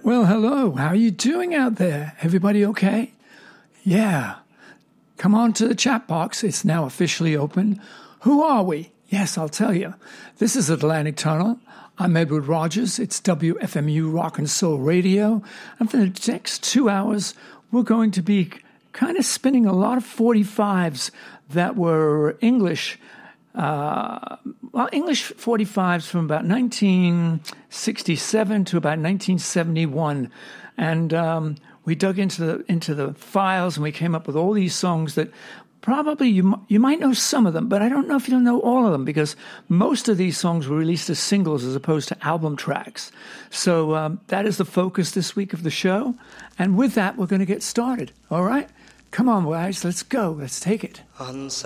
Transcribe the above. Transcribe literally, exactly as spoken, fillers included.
Well, hello. How are you doing out there? Everybody okay? Yeah. Come on to the chat box. It's now officially open. Who are we? Yes, I'll tell you. This is Atlantic Tunnel. I'm Edward Rogers. It's W F M U Rock and Soul Radio. And for the next two hours, we're going to be kind of spinning a lot of forty-fives that were English Uh, well, English forty-fives from about nineteen sixty-seven to about nineteen seventy-one, and um, we dug into the into the files and we came up with all these songs that probably you you might know some of them, but I don't know if you'll know all of them because most of these songs were released as singles as opposed to album tracks. So um, that is the focus this week of the show, and with that, we're going to get started. All right, come on, guys, let's go. Let's take it. On